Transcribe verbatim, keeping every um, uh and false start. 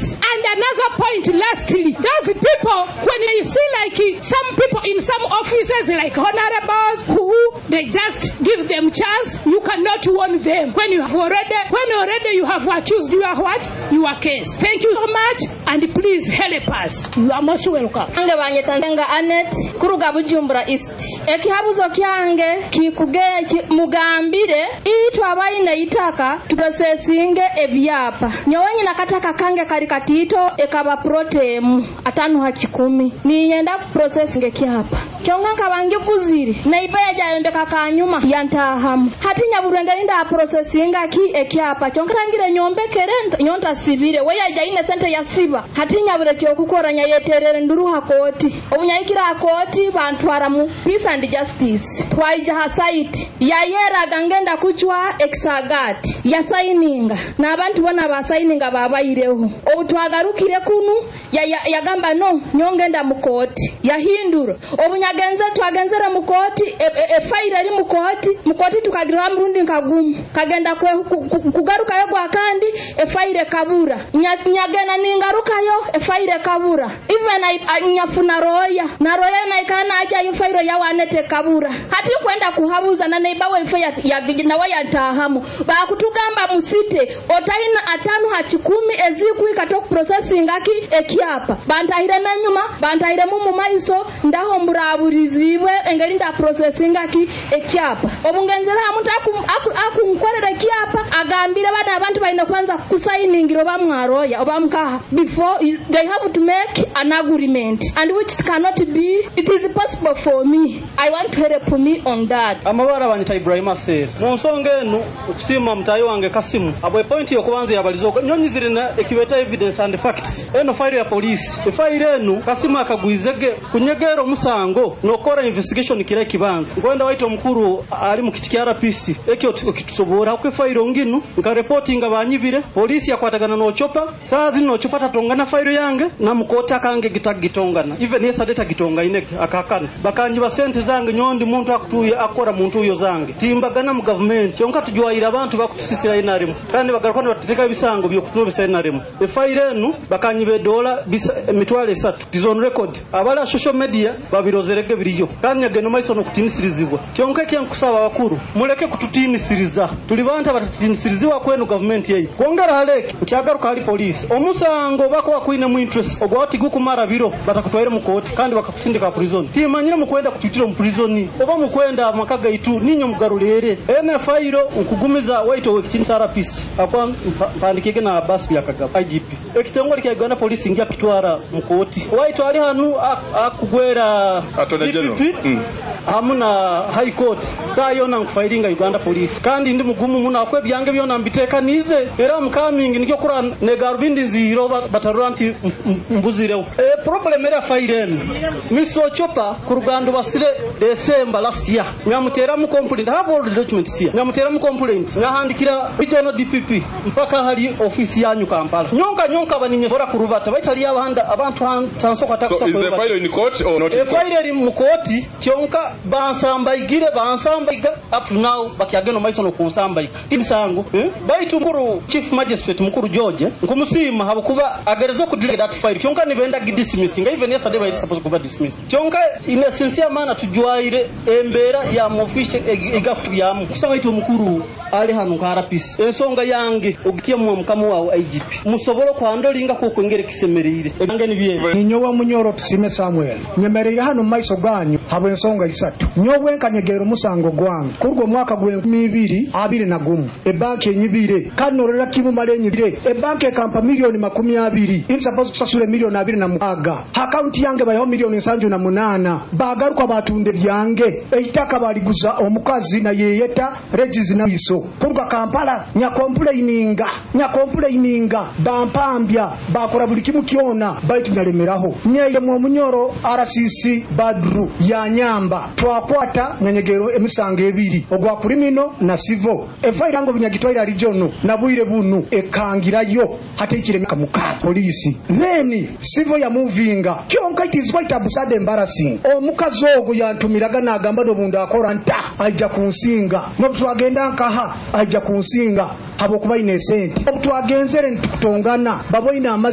Yes. And another point, lastly, those people, when you see like some people in some offices, like honorables, who they just give them chance, you cannot warn them. When you have already, when already you have accused your what? Your case. Thank you so much, and please help us. You are most welcome. Ange banyetanzenga Anet kuruga Bujumbura East. Ekihabuzo kyange kikuge mugambire itu abaine itaka tuprocesinge ebyapa. Nyowenyi nakataka kange kali katito ekaba protem atanu hachikumi. Niyenda processing ekyapa. Kyonga kabange kuziri. Naibaye jayondeka kanyuma yantahamu. Hati nyaburenge linda processing aki ekyapa. Kyonga rangire nyombe kerenta nyonta sibire. Weya jaine sente ya siba. Hati nyabure kyokukora nyayeterere nduru hakoti. Obunyayikira hakoti bantwara mu peace and justice. Twaija hasaiti. Yayera gangenda kuchwa exagati. Ya signinga. Na abantu bona ba signinga babayireho. Obutwagarukire kunu ya yagamba ya no nyongenda mukoti. Yahindura. Obunyagenze twagenzera mukoti e, e, e file ali mukoti. Mukoti tukagira mrundi nkagumu. Kagenda kwe kugaruka yo kandi e file kabura. Nyagena ningaruka yo e file kabura. Even I nyafuna roya. Na roya na ikana aja yo file ya wanete kabura. Hati kwenda kuhabuza na neibawe ife ya, ya na waya tahamu. Ba kutugamba musite otaina atanu hachikumi eziku ikatok processing aki ekiapa. Bantahire menyuma, bantahire mumu maiso ndaho mburaburizibwe engeri nda processing aki ekiapa. Obungenzera hamuntu aku aku, aku nkorera ekiapa agambire bana abantu baina kwanza kusainingiro bamwaroya obamkaha before they have to make an agreement, and which cannot be. It is possible for me. I want to help me on that. Amabara banita Ibrahim Asir monsonge enu okusima mtayo wange Kasimu abwe point yo kubanza yabalizo nyonyi zirina ekibeta evidence and facts eno file ya police file enu Kasimu akagwizege kunyegero musango nokora investigation kire kibanza ngwenda waito mukuru ali mu kitiki R P C ekyo kitusobora ku file nginu nka reporting abanyibire police yakwatagana no chopa saa zino chopa tatongana file yange na mukota kange gitagitongana even yesa data gitonga ineke akakana bakanyi ba sente zange nyondi muntu akutuye akora muntu uyo zange timbagana mu government yonka tujwaira abantu bakutusisira inarimo kandi bagaruka bateka bisango byo kutubisa inarimo e file enu bakanyibe dola mitwale esatu tizon record abala social media babirozerege biriyo kandi ageno maiso no kutinisirizibwa kyonka kyankusaba bakuru muleke kututinisiza tuli banta batatinisiriziwa kwenu government yeyi kwongera haleke ukyagaruka ali police omusango bako bakwine mu interest ogwati gukumara biro batakutwaire mu court kandi bakakusindika prison timanyire mu kwenda kutitira mu prison oba mu kwenda makaga itu ninyo mugarulere ene file ukugumiza waito wekitinisa R P C akwa mpandikike na basi ya kagaba I G P ekitengo likagana police ngia kitwara mu court waito ali hanu akugwera atolejeno hamuna high court saa yona nkufilinga Uganda police kandi ndi mugumu muna akwe byange byona mbiteka nize era mkamingi nikyo kura negarubindi ziro bataranti mbuzireho e problem era file miso chopa ku Ruganda basire December last year ngamutera mu complaint have all the documents here ngamutera mu complaint ngahandikira regional D P P mpaka hali office yanyu Kampala nyonka nyonka baninye bora kurubata baitali abanda abantu tansoka takusa so is the file in court or not in court? The file in court kyonka bansamba igire bansamba iga up to now bakyageno maiso no kunsamba iga ibisango eh? Baitu mukuru chief magistrate mukuru George nkumusima habukuba agerezo ku delete that file kyonka nibenda dismissing even yesterday by supposed to be dismissed kyonka in essence mana tujwaire embera ya mofishe igafu yamu kusaba ito mukuru ali hanu ka R P C ensonga yange ugiye mu mkamu wa I G P musoboro kwandolinga ko kwengere kisemerire yange nibiye ninyowa munyoro tusime Samuel nyemereye hano maiso ganyu habo ensonga isatu nyobwe nkanyegero musango gwange kurwo mwaka gwe mibiri abiri na gumu e banki enyibire kanorera kimu male enyibire e banki kampa milioni makumi abiri in suppose kusasule milioni abiri na muaga account yange bayo milioni sanju na munana bagaruka batunde byange eitaka baliguza omukazi na yeyeta regis na iso kurwa Kampala nya complaininga nya complaininga bampambya bakora buli kimu kiona baitunyaremeraho nyaire mu munyoro R C C Badru ya nyamba twakwata nyegero emisango ebiri ogwa kuri mino na sivo efaira ngo binyagitwaira region na buire bunu ekangirayo hatekire kamuka police then sivo ya movinga kyonka it is quite absurd embarrassing omukazi ogo yantumiraga nagamba no bunda akora nta ajja kunsinga no twagenda nkaha ajja kunsinga abo kuba ine sente obutwagenzere ntutongana baboina